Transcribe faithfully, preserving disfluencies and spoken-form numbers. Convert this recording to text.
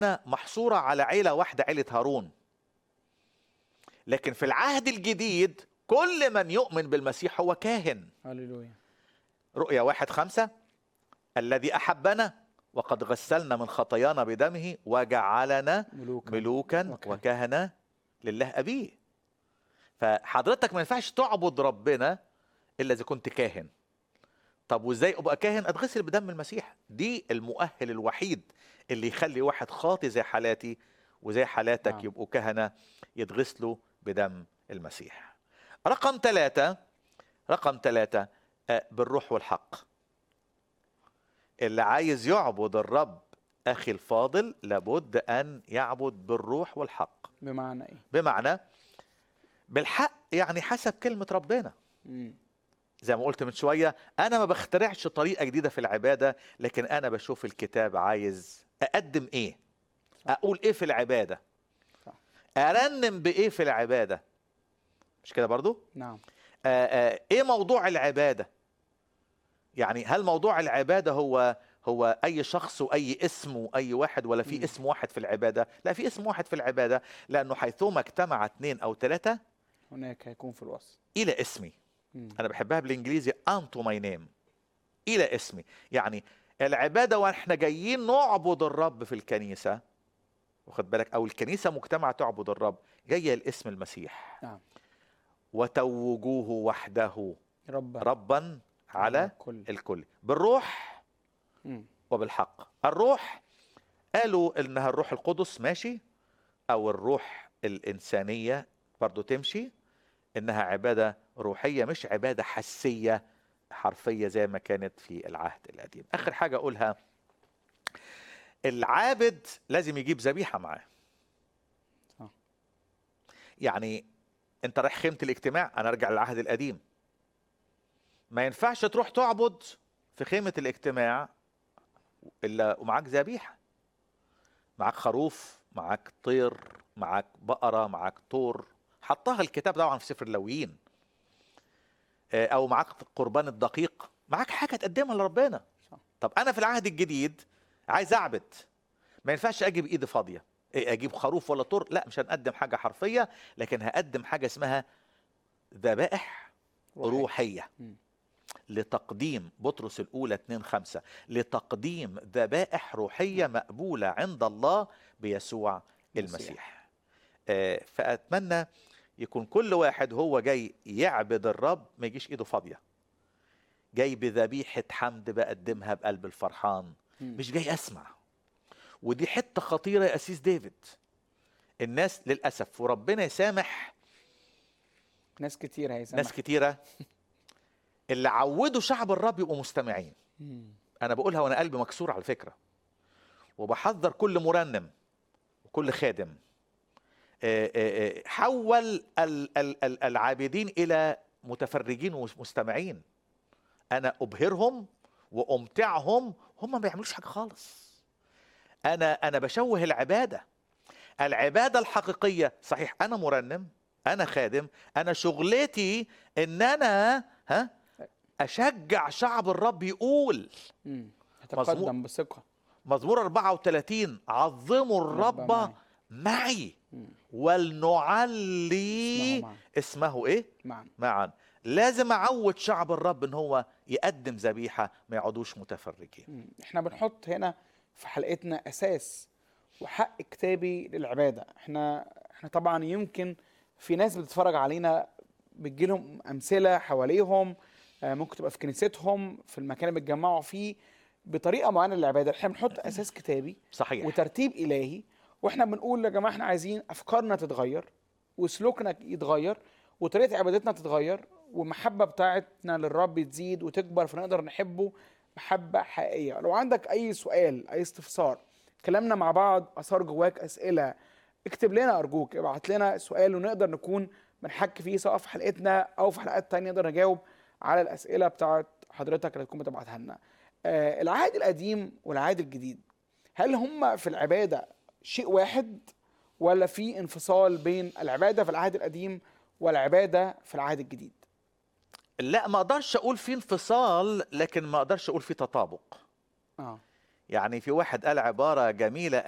محصورة على عيلة واحدة، عيلة هارون. لكن في العهد الجديد كل من يؤمن بالمسيح هو كاهن. هللويا. رؤيا واحد خمسة: الذي أحبنا وقد غسلنا من خطايانا بدمه وجعلنا ملوكا, ملوكا وكهنة. وكهنة لله أبيه. فحضرتك ما ينفعش تعبد ربنا إلا إذا كنت كاهن. طب وإزاي أبقى كاهن؟ أتغسل بدم المسيح. دي المؤهل الوحيد اللي يخلي واحد خاطي زي حالاتي وزي حالاتك نعم. يبقوا كهنة يتغسلوا بدم المسيح. رقم ثلاثة رقم ثلاثة آه، بالروح والحق. اللي عايز يعبد الرب أخي الفاضل لابد أن يعبد بالروح والحق. بمعنى ايه؟ بمعنى بالحق، يعني حسب كلمة ربنا. مم. زي ما قلت من شوية، أنا ما بخترعش طريقة جديدة في العبادة، لكن أنا بشوف الكتاب عايز أقدم إيه، أقول إيه في العبادة، صح. أرنم بإيه في العبادة. مش كده برضو؟ نعم. آآ آآ إيه موضوع العبادة؟ يعني هل موضوع العبادة هو هو أي شخص وأي اسم وأي واحد، ولا في مم. اسم واحد في العبادة؟ لا، في اسم واحد في العبادة، لأنه حيثما اجتمع اثنين أو ثلاثة هناك هيكون في الوسط. إلى اسمي. مم. أنا بحبها بالإنجليزي unto my name، إلى اسمي. يعني العبادة وإحنا جايين نعبد الرب في الكنيسة، واخد بالك، أو الكنيسة مجتمع تعبد الرب، جاية الاسم المسيح. نعم. وتوجوه وحده ربا ربا على الكل. الكل بالروح مم. وبالحق. الروح قالوا إنها الروح القدس، ماشي، أو الروح الإنسانية برضو تمشي، إنها عبادة روحية مش عبادة حسية حرفية زي ما كانت في العهد القديم. آخر حاجة أقولها، العابد لازم يجيب ذبيحة معاه. صح. يعني أنت رايح خيمة الاجتماع، أنا أرجع للعهد القديم، ما ينفعش تروح تعبد في خيمة الاجتماع إلا ومعاك ذبيحة، معاك خروف، معاك طير، معاك بقرة، معاك طور، حطها الكتاب طبعا في سفر اللاويين، او معاك قربان الدقيق، معاك حاجه تقدمها لربنا. صح. طب انا في العهد الجديد عايز اعبد، ما ينفعش اجيب ايدي فاضيه، إيه اجيب خروف ولا طور؟ لا، مش هنقدم حاجه حرفيه، لكن هقدم حاجه اسمها ذبائح روحي. روحيه. مم. لتقديم بطرس الاولى اتنين خمسة، لتقديم ذبائح روحيه مقبوله عند الله بيسوع المسيح. المسيح. آه، فاتمنى يكون كل واحد هو جاي يعبد الرب ما يجيش ايده فاضيه، جاي بذبيحه حمد بقدمها بقلب الفرحان، مم. مش جاي اسمع. ودي حته خطيره يا اسيس ديفيد. الناس للاسف، وربنا يسامح ناس كتير هيسمح. ناس كتيره اللي عودوا شعب الرب يبقوا مستمعين. مم. انا بقولها وانا قلبي مكسور على فكره، وبحذر كل مرنم وكل خادم. آه، آه، آه، حول ال- ال- ال- العابدين الى متفرجين ومستمعين. انا ابهرهم وامتعهم، هم ما بيعملوش حاجه خالص. انا انا بشوه العباده. العباده الحقيقيه، صحيح انا مرنم، انا خادم، انا شغلتي ان انا ها اشجع شعب الرب يقول. مم. مزمور يتقدم بثقة. مزمور أربعة وثلاثين: عظموا رب الرب معي. معي مم. ولنعلي اسمه معا. اسمه ايه معا. معا. لازم اعود شعب الرب ان هو يقدم ذبيحه، ما يقعدوش متفرجين. مم. احنا بنحط هنا في حلقتنا اساس وحق كتابي للعباده. احنا احنا طبعا يمكن في ناس بتتفرج علينا بتجيلهم امثله حواليهم، آه، ممكن تبقى في كنيستهم في المكان اللي بيتجمعوا فيه بطريقه معينه للعباده. احنا بنحط اساس كتابي صحيح. وترتيب الهي، واحنا بنقول يا جماعه احنا عايزين افكارنا تتغير وسلوكنا يتغير وطريقه عبادتنا تتغير والمحبه بتاعتنا للرب تزيد وتكبر فنقدر نحبه محبه حقيقيه. لو عندك اي سؤال اي استفسار، كلامنا مع بعض اثار جواك اسئله، اكتب لنا ارجوك، ابعت لنا سؤال ونقدر نكون بنحكي فيه سواء في حلقتنا او في حلقات تانية نقدر نجاوب على الاسئله بتاعت حضرتك اللي تكون بتبعتها لنا. آه العهد القديم والعهد الجديد، هل هم في العباده شيء واحد ولا في انفصال بين العباده في العهد القديم والعباده في العهد الجديد؟ لا، ما اقدرش اقول في انفصال، لكن ما اقدرش اقول في تطابق. اه يعني في واحد قال عباره جميله،